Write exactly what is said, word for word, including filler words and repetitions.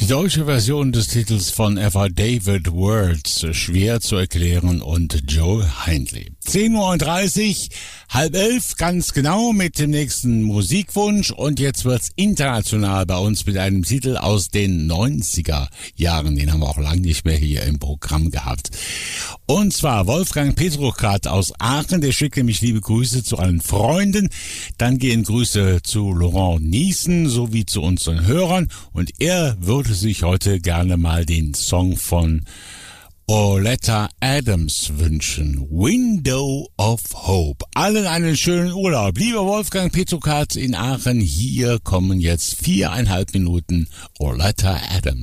Die deutsche Version des Titels von David Words, schwer zu erklären, und Joe Hindley. zehn Uhr dreißig, halb elf, ganz genau, mit dem nächsten Musikwunsch. Und jetzt wird's international bei uns mit einem Titel aus den neunziger Jahren. Den haben wir auch lange nicht mehr hier im Programm gehabt. Und zwar Wolfgang Petrukat aus Aachen, der schickt nämlich liebe Grüße zu allen Freunden. Dann gehen Grüße zu Laurent Niesen sowie zu unseren Hörern. Und er würde sich heute gerne mal den Song von Oleta Adams wünschen. Window of Hope. Allen einen schönen Urlaub. Lieber Wolfgang Petrukat in Aachen, hier kommen jetzt viereinhalb Minuten Oleta Adams.